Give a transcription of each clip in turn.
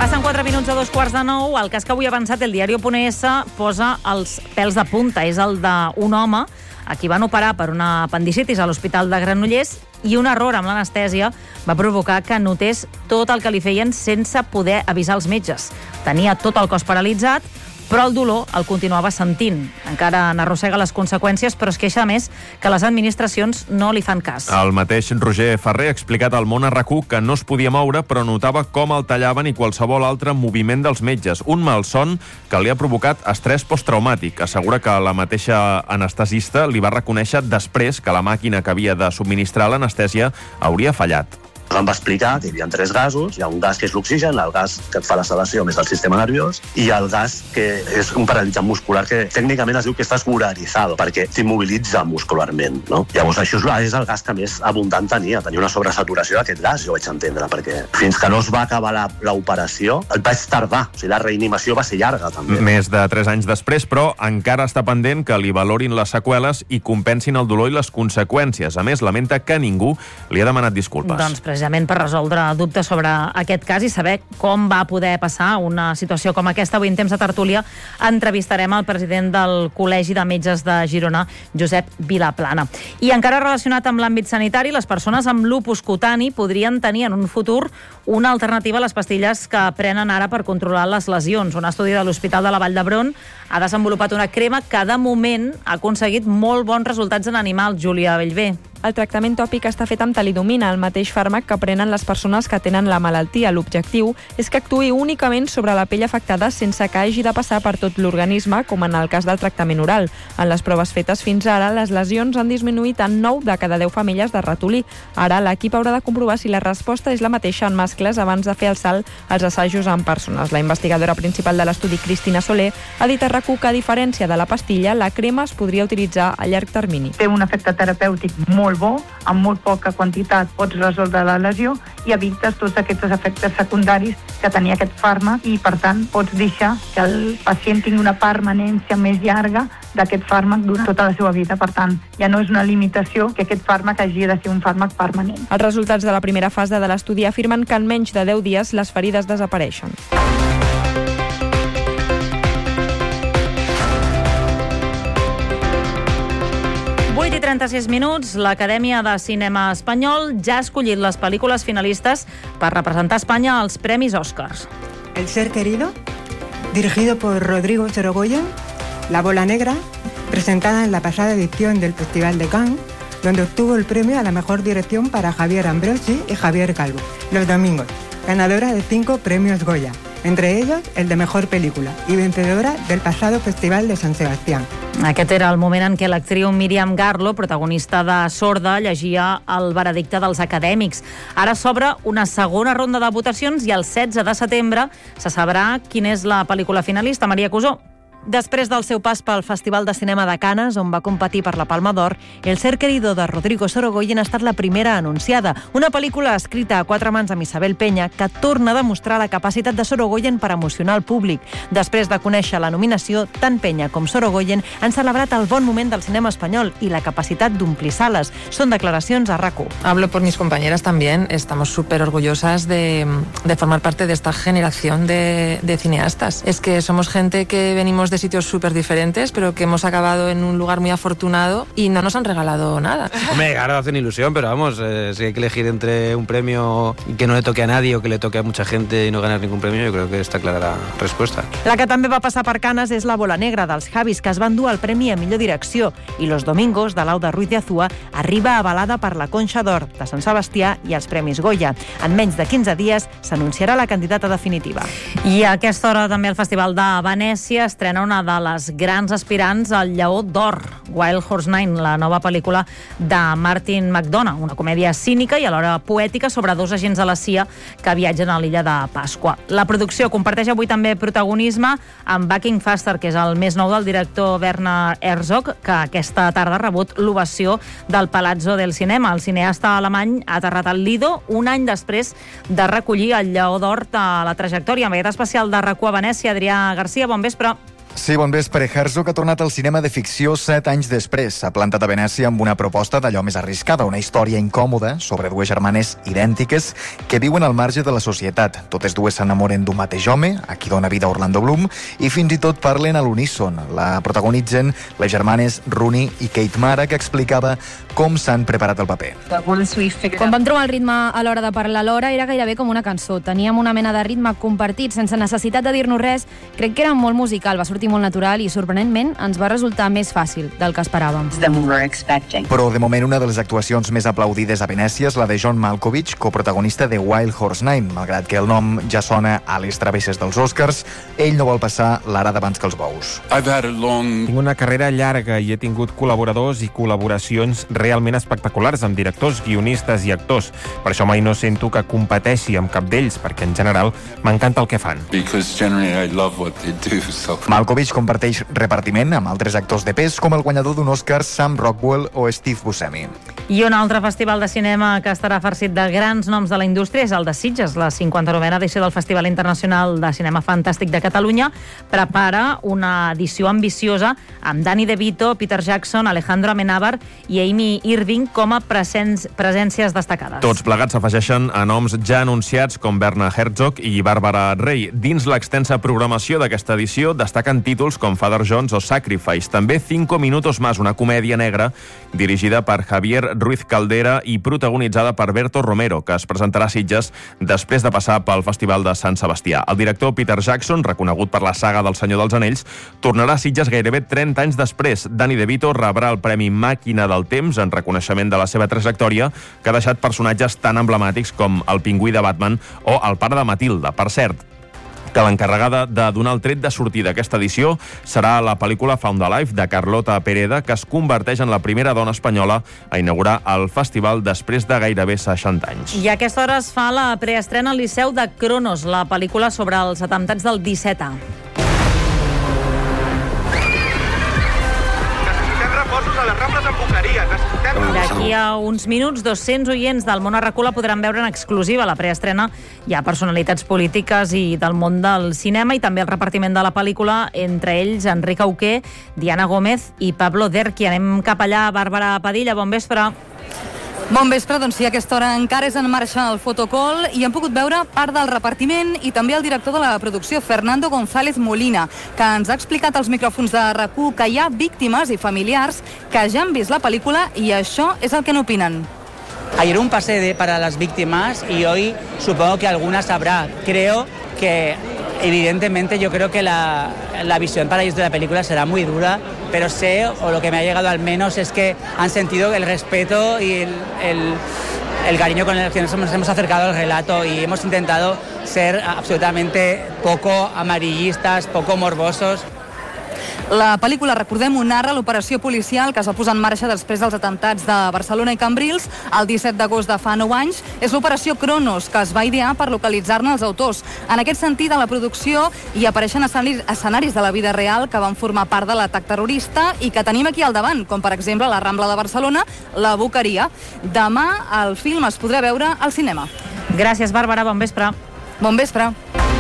Passen 4 minuts a 8:45. El cas que avui ha avançat el diari.es posa els pèls de punta. És el d'un home a qui van operar per una apendicitis a l'Hospital de Granollers i un error amb l'anestèsia va provocar que notés tot el que li feien sense poder avisar els metges. Tenia tot el cos paralitzat, però el dolor el continuava sentint. Encara n'arrossega les conseqüències, però es queixa més que les administracions no li fan cas. El mateix Roger Ferrer ha explicat al Món a RAC1 que no es podia moure, però notava com el tallaven i qualsevol altre moviment dels metges. Un malson que li ha provocat estrès posttraumàtic. Assegura que la mateixa anestesista li va reconèixer després que la màquina que havia de subministrar l'anestèsia hauria fallat. Em va explicar que hi havia 3 gasos. Hi ha un gas que és l'oxigen, el gas que et fa la sedació més del sistema nerviós, i el gas que és un paralitzant muscular que tècnicament es diu que està escolarizado, perquè t'immobilitza muscularment, no? Llavors això és el gas que més abundant tenia una sobresaturació d'aquest gas, jo vaig entendre, perquè fins que no es va acabar l'operació el vaig tardar, o sigui, la reanimació va ser llarga també. Més de 3 anys després, però, encara està pendent que li valorin les seqüeles i compensin el dolor i les conseqüències. A més, lamenta que ningú li ha demanat disculpes. Doncs precisament per resoldre dubtes sobre aquest cas i saber com va poder passar una situació com aquesta. Avui en Temps de Tertúlia entrevistarem el president del Col·legi de Metges de Girona, Josep Vilaplana. I encara relacionat amb l'àmbit sanitari, les persones amb lupus cutani podrien tenir en un futur una alternativa a les pastilles que prenen ara per controlar les lesions. Un estudi de l'Hospital de la Vall d'Hebron ha desenvolupat una crema que de moment ha aconseguit molt bons resultats en animals. Júlia Bellver. El tractament tòpic està fet amb talidomina, el mateix fàrmac que prenen les persones que tenen la malaltia. L'objectiu és que actuï únicament sobre la pell afectada sense que hagi de passar per tot l'organisme, com en el cas del tractament oral. En les proves fetes fins ara, les lesions han disminuït en 9 de cada 10 femelles de ratolí. Ara l'equip haurà de comprovar si la resposta és la mateixa en mascles abans de fer el salt als assajos en persones. La investigadora principal de l'estudi, Cristina Soler, ha dit a RAC1 que, a diferència de la pastilla, la crema es podria utilitzar a llarg termini. Té un efecte terapèutic molt bo, amb molt poca quantitat pots resoldre la lesió i evites tots aquests efectes secundaris que tenia aquest fàrmac i, per tant, pots deixar que el pacient tingui una permanència més llarga d'aquest fàrmac durant tota la seva vida. Per tant, ja no és una limitació que aquest fàrmac hagi de ser un fàrmac permanent. Els resultats de la primera fase de l'estudi afirmen que en menys de 10 dies les ferides desapareixen. I 36 minuts, l'Acadèmia de Cinema Espanyol ja ha escollit les pel·lícules finalistes per representar Espanya als Premis Oscars. El ser querido, dirigido por Rodrigo Sorogoyen, La bola negra, presentada en la pasada edición del Festival de Cannes, donde obtuvo el premio a la mejor dirección para Javier Ambrosi y Javier Calvo. Los domingos, ganadora de 5 premios Goya, entre ellos el de Mejor Película, y vencedora del pasado Festival de San Sebastián. Aquest era el moment en què l'actriu Míriam Garlo, protagonista de Sorda, llegia el veredicte dels acadèmics. Ara s'obre una segona ronda de votacions i el 16 de setembre se sabrà quina és la pel·lícula finalista. Maria Cusó. Després del seu pas pel Festival de Cinema de Canes, on va competir per la Palma d'Or, El ser querido de Rodrigo Sorogoyen ha estat la primera anunciada. Una pel·lícula escrita a 4 mans amb Isabel Peña que torna a demostrar la capacitat de Sorogoyen per emocionar el públic. Després de conèixer la nominació, tant Peña com Sorogoyen han celebrat el bon moment del cinema espanyol i la capacitat d'omplir sales. Són declaracions a RAC1. Hablo por mis compañeras también. Estamos súper orgullosas de formar parte de esta generación de cineastas. Es que somos gente que venimos de sitios súper diferentes, pero que hemos acabado en un lugar muy afortunado y no nos han regalado nada. Hombre, claro, hacen ilusión, pero vamos, si hay que elegir entre un premio que no le toque a nadie o que le toque a mucha gente y no ganar ningún premio, yo creo que está clara la respuesta. La que també va passar per Canes és La bola negra dels Javis, que es van dur el Premi a millor direcció, i Los domingos, de Lauda Ruiz de Azúa, arriba avalada per la Conxa d'Or de Sant Sebastià i els Premis Goya. En menys de 15 dies s'anunciarà la candidata definitiva. I a aquesta hora també el Festival de Venècia estrena una de les grans aspirants al Lleó d'Or, Wild Horse 9, la nova pel·lícula de Martin McDonagh, una comèdia cínica i alhora poètica sobre 2 agents de la CIA que viatgen a l'illa de Pasqua. La producció comparteix avui també protagonisme amb Bucking Faster, que és el més nou del director Werner Herzog, que aquesta tarda ha rebut l'ovació del Palazzo del Cinema. El cineasta alemany ha aterrat al Lido un any després de recollir el Lleó d'Or de la trajectòria. Amb aquest especial de RAC1 a Venècia, Adrià Garcia, bon vespre. Sí, bon vespre. Herzog ha tornat al cinema de ficció 7 anys després. S'ha plantat a Venècia amb una proposta d'allò més arriscada, una història incòmoda sobre dues germanes idèntiques que viuen al marge de la societat. Totes dues s'enamoren d'un mateix home, a qui dona vida Orlando Bloom, i fins i tot parlen a l'uníson. La protagonitzen les germanes Rooney i Kate Mara, que explicava com s'han preparat el paper. Quan vam trobar el ritme a l'hora de parlar l'hora, era gairebé com una cançó. Teníem una mena de ritme compartit, sense necessitat de dir-nos res. Crec que era molt musical, va sortir molt natural i, sorprenentment, ens va resultar més fàcil del que esperàvem. Però, de moment, una de les actuacions més aplaudides a Venècia és la de John Malkovich, coprotagonista de Wild Horse 9. Malgrat que el nom ja sona a les travesses dels Oscars, ell no vol passar l'arada abans que els bous. Tinc una carrera llarga i he tingut col·laboradors i col·laboracions realment espectaculars amb directors, guionistes i actors. Per això mai no sento que competeixi amb cap d'ells, perquè en general m'encanta el que fan. Malkovich comparteix repartiment amb altres actors de pes com el guanyador d'un Oscar Sam Rockwell o Steve Buscemi. I un altre festival de cinema que estarà farcit de grans noms de la indústria és el de Sitges. La 59a edició del Festival Internacional de Cinema Fantàstic de Catalunya prepara una edició ambiciosa amb Danny DeVito, Peter Jackson, Alejandro Amenábar i Amy Irving com a presències destacades. Tots plegats s'afegeixen a noms ja anunciats com Werner Herzog i Bàrbara Rey. Dins l'extensa programació d'aquesta edició destaquen títols com Father Jones o Sacrifice. També 5 minutos más, una comèdia negra dirigida per Javier Ruiz Caldera i protagonitzada per Berto Romero, que es presentarà a Sitges després de passar pel Festival de Sant Sebastià. El director Peter Jackson, reconegut per la saga del Senyor dels Anells, tornarà a Sitges gairebé 30 anys després. Danny DeVito rebrà el Premi Màquina del Temps en reconeixement de la seva trajectòria, que ha deixat personatges tan emblemàtics com el pingüí de Batman o el pare de Matilda. Per cert, que l'encarregada de donar el tret de sortida d'aquesta edició serà la pel·lícula Found Alive de Carlota Pereda, que es converteix en la primera dona espanyola a inaugurar el festival després de gairebé 60 anys. I a aquesta hora es fa la preestrena al Liceu de Cronos, la pel·lícula sobre els atemptats del 17A. A les Rambles en Boqueria. D'aquí a uns minuts, 200 oients del Món Arracula podran veure en exclusiva la preestrena. Hi ha personalitats polítiques i del món del cinema i també el repartiment de la pel·lícula, entre ells Enric Auqué, Diana Gómez i Pablo Derqui. Anem cap allà. Bàrbara Padilla, bon vespre. Bon vespre, doncs sí, a aquesta hora encara és en marxa el fotocall i hem pogut veure part del repartiment i també el director de la producció, Fernando González Molina, que ens ha explicat als micròfons de RAC1 que hi ha víctimes i familiars que ja han vist la pel·lícula i això és el que n'opinen. Ayer un pase para las víctimas y hoy supongo que algunas habrá. Creo que evidentemente yo creo que la visión para ellos de la película será muy dura, pero sé, o lo que me ha llegado al menos, es que han sentido el respeto y el cariño con el que nos hemos acercado al relato y hemos intentado ser absolutamente poco amarillistas, poco morbosos. La pel·lícula, recordem-ho, narra l'operació policial que es va posar en marxa després dels atemptats de Barcelona i Cambrils el 17 d'agost de fa 9 anys. És l'operació Cronos, que es va idear per localitzar-ne els autors. En aquest sentit, a la producció hi apareixen escenaris de la vida real que van formar part de l'atac terrorista i que tenim aquí al davant, com per exemple la Rambla de Barcelona, la Boqueria. Demà el film es podrà veure al cinema. Gràcies, Bàrbara. Bon vespre. Bon vespre.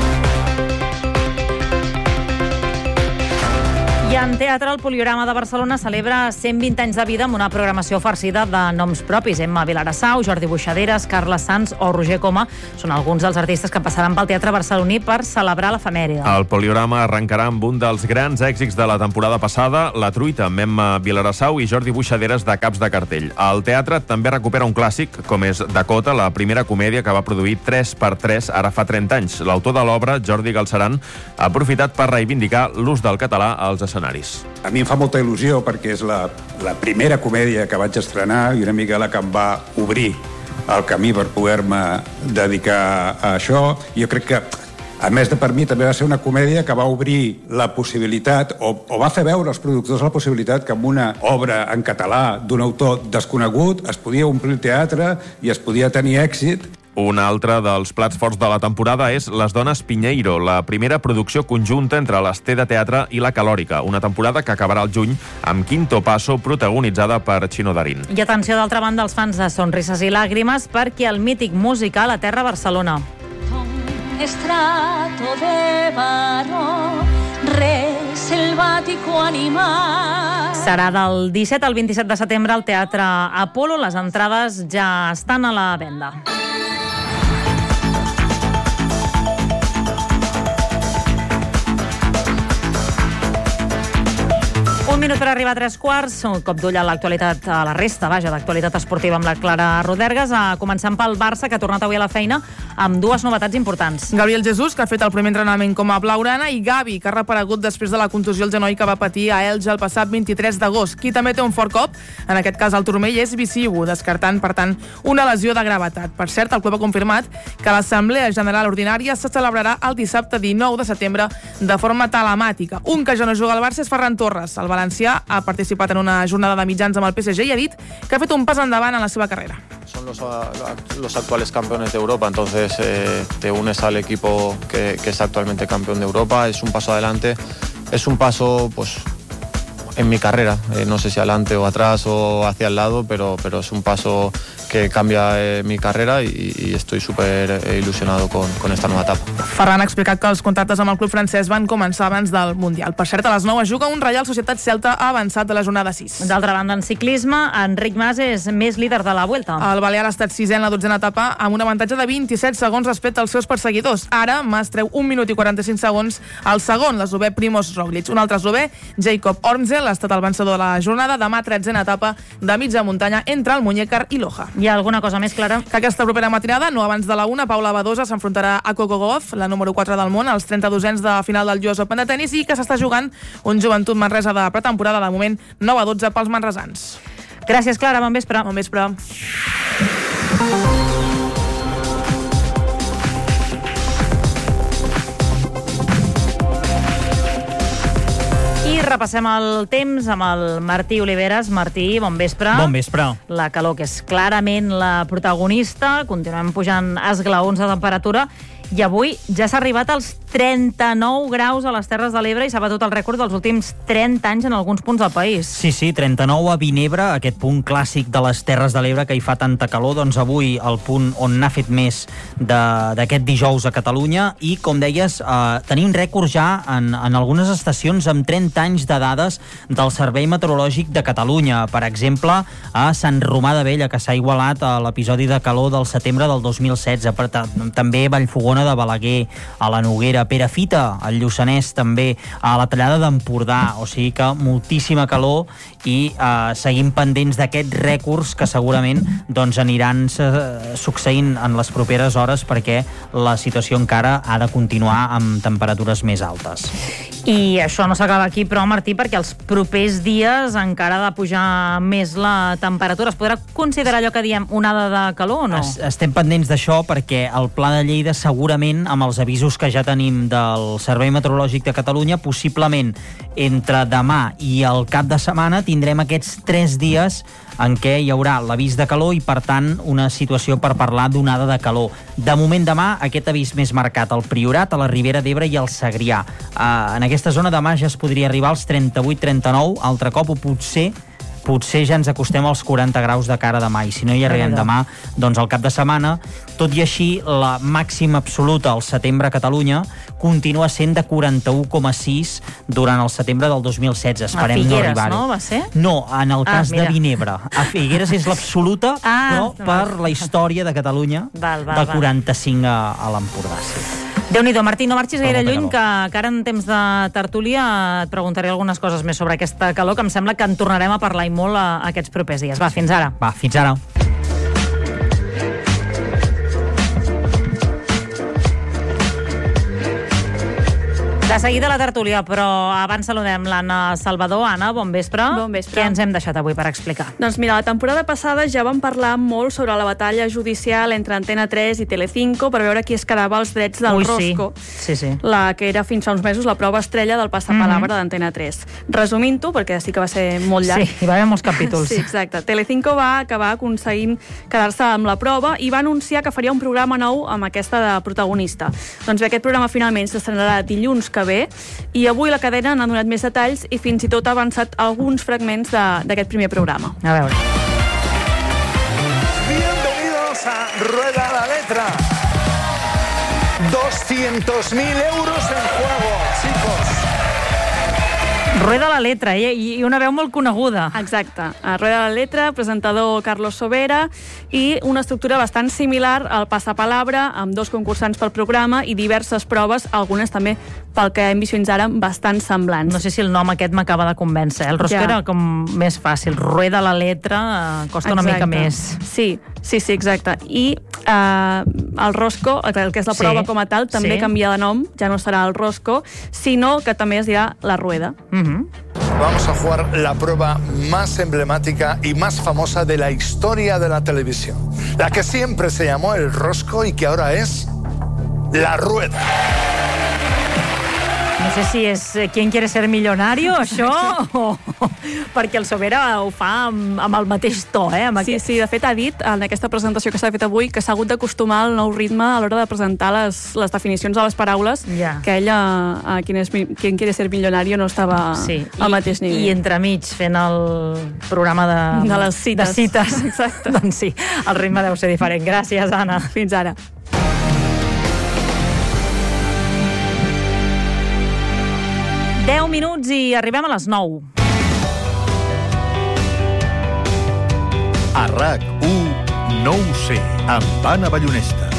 I en teatre, el Poliorama de Barcelona celebra 120 anys de vida amb una programació farcida de noms propis. Emma Vilarassau, Jordi Buixaderes, Carles Sans o Roger Coma són alguns dels artistes que passaran pel teatre barceloní per celebrar l'efemèride. El Poliorama arrencarà amb un dels grans èxits de la temporada passada, La Truita, amb Emma Vilarassau i Jordi Buixaderes de caps de cartell. El teatre també recupera un clàssic, com és Dakota, la primera comèdia que va produir 3x3 ara fa 30 anys. L'autor de l'obra, Jordi Galceran, ha aprofitat per reivindicar l'ús del català als escenaris. A mi em fa molta il·lusió perquè és la primera comèdia que vaig estrenar i una mica la que em va obrir el camí per poder-me dedicar a això. Jo crec que, a més de per mi, també va ser una comèdia que va obrir la possibilitat, o va fer veure als productors la possibilitat que amb una obra en català d'un autor desconegut es podia omplir el teatre i es podia tenir èxit. Un altre dels plats forts de la temporada és Les dones Pinheiro, la primera producció conjunta entre l'Esté de Teatre i la Calòrica, una temporada que acabarà al juny amb Quinto Paso, protagonitzada per Chino Darín. I atenció, d'altra banda, als fans de Sonrises i Làgrimes, perquè el mític musical aterra a Barcelona. Estrato de barro, res selvático animal. Serà del 17 al 27 de setembre al Teatre Apolo. Les entrades ja estan a la venda. Un minut per arribar a 3:15, un cop d'ull a l'actualitat, a la resta, d'actualitat esportiva amb la Clara Rodergas, començant pel Barça, que ha tornat avui a la feina amb dues novetats importants. Gabriel Jesús, que ha fet el primer entrenament com a blaugrana, i Gavi, que ha reaparegut després de la contusió al genoll que va patir a Elx el passat 23 d'agost. Qui també té un fort cop, en aquest cas el turmell, és Bisiu, descartant, per tant, una lesió de gravetat. Per cert, el club ha confirmat que l'Assemblea General Ordinària se celebrarà el dissabte 19 de setembre de forma telemàtica. Un que ja no juga al Barça és Ferran Torres. El valencià ha participat en una jornada de mitjans amb el PSG i ha dit que ha fet un pas endavant en la seva carrera. Son los actuales campeones de Europa, entonces te unes al equipo que es actualmente campeón de Europa, es un paso adelante, es un paso pues en mi carrera, no sé si adelante o atrás o hacia el lado, pero es un paso que cambia mi carrera y estoy súper ilusionado con esta nueva etapa. Ferran ha explicat que els contactes amb el club francès van començar abans del Mundial. Per cert, a les 9 es juga un Reial Societat Celta avançat de la jornada 6. D'altra banda, en ciclisme, Enric Mas és més líder de la Vuelta. El balear ha estat sisè en la 12a etapa amb un avantatge de 27 segons respecte als seus perseguidors. Ara, Mas treu 1 minut i 45 segons al segon, l'eslovè Primož Roglič. Un altre eslovè, Jacob Ormzel, ha estat el vencedor de la jornada. Demà, 13a etapa de mitja muntanya entre el Muñécar i Loja. Hi ha alguna cosa més, Clara? Que aquesta propera matinada, no abans de la 1, Paula Badosa s'enfrontarà a Coco Gauff, la número 4 del món, als 32ens de final del US Open de tenis, i que s'està jugant un Joventut Manresa de pretemporada, de moment 9-12 pels manresans. Gràcies, Clara. Bon vespre. Bon vespre. I repassem el temps amb el Martí Oliveres. Martí, bon vespre. Bon vespre. La calor, que és clarament la protagonista. Continuem pujant esglaons de temperatura. I avui ja s'ha arribat als 39 graus a les Terres de l'Ebre i s'ha batut el rècord dels últims 30 anys en alguns punts del país. Sí, 39 a Vinebre, aquest punt clàssic de les Terres de l'Ebre que hi fa tanta calor. Doncs avui el punt on n'ha fet més d'aquest dijous a Catalunya, i com deies, tenim rècord ja en algunes estacions amb 30 anys de dades del Servei Meteorològic de Catalunya. Per exemple, a Sant Romà de Vella, que s'ha igualat a l'episodi de calor del setembre del 2016. També Vallfogona de Balaguer, a la Noguera, Perafita, al Lluçanès, també a la Tallada d'Empordà. O sigui que moltíssima calor, i seguim pendents d'aquests rècords que segurament doncs, aniran succeint en les properes hores, perquè la situació encara ha de continuar amb temperatures més altes. I això no s'acaba aquí, però, Martí, perquè els propers dies encara ha de pujar més la temperatura. Es podrà considerar allò que diem onada de calor o no? Estem pendents d'això, perquè el Pla de Lleida, segurament, amb els avisos que ja tenim del Servei Meteorològic de Catalunya, possiblement entre demà i el cap de setmana tindrem aquests 3 dies en què hi haurà l'avís de calor i, per tant, una situació per parlar d'onada de calor. De moment, demà, aquest avís més marcat al Priorat, a la Ribera d'Ebre i al Segrià. En aquesta zona demà ja es podria arribar als 38-39, altre cop, o potser ja ens acostem als 40 graus de cara a demà, i si no hi arribem demà, doncs al cap de setmana. Tot i així, la màxima absoluta al setembre a Catalunya continua sent de 41,6 durant el setembre del 2016. Esperem a Figueres, no arribar-hi. No, va ser? No, en el cas de Vinebre. A Figueres és l'absoluta, però per la història de Catalunya, del 45 a l'Empordà. Sí. Déu-n'hi-do, Martí, no marxis gaire lluny, que ara en temps de tertúlia et preguntaré algunes coses més sobre aquesta calor, que em sembla que en tornarem a parlar i molt aquests propers dies. Va, fins ara. Va, fins ara. De seguida la tertúlia, però abans saludem l'Anna Salvador. Anna, bon vespre. Bon vespre. Què ens hem deixat avui per explicar? Doncs mira, la temporada passada ja vam parlar molt sobre la batalla judicial entre Antena 3 i Telecinco per veure qui es quedava els drets del Rosco. Sí. La que era fins fa uns mesos la prova estrella del passapalabra d'Antena 3. Resumint-ho, perquè sí que va ser molt llarg. Sí, hi va haver molts capítols. Sí, exacte. Telecinco va acabar aconseguint quedar-se amb la prova i va anunciar que faria un programa nou amb aquesta de protagonista. Doncs bé, aquest programa finalment s'estrenarà dilluns que ve, i avui la cadena n'ha donat més detalls i fins i tot ha avançat alguns fragments d'aquest primer programa. A veure. Bienvenidos a Rueda la Letra. 200.000 euros en juego, chicos. Rueda la letra, i una veu molt coneguda. Exacte. A Rueda la letra, presentador Carlos Sobera, i una estructura bastant similar al Passapalabra, amb 2 concursants pel programa i diverses proves, algunes també, pel que hem vist fins ara, bastant semblants. No sé si el nom aquest m'acaba de convèncer. El Rosco era com més fàcil. Rueda la letra, costa una mica més. Sí, exacte. I el Rosco, el que és la prova com a tal, també canvia de nom, ja no serà el Rosco, sinó que també es dirà la Rueda. Vamos a jugar la prueba más emblemática y más famosa de la historia de la televisión. La que siempre se llamó el Rosco y que ahora es la Rueda. No sé si és ¿Quién quiere ser millonario, això? Perquè el Sobera ho fa amb el mateix to, Sí, de fet ha dit en aquesta presentació que s'ha fet avui que s'ha hagut d'acostumar al nou ritme a l'hora de presentar les definicions de les paraules, que ell a Quien quiere ser millonario no estava al mateix nivell. I entremig fent el programa de les cites. Exacte. Doncs sí, el ritme deu ser diferent. Gràcies, Anna. Fins ara. Deu minuts i arribem a les 9. A RAC1, no ho sé, amb Anna Ballonesta.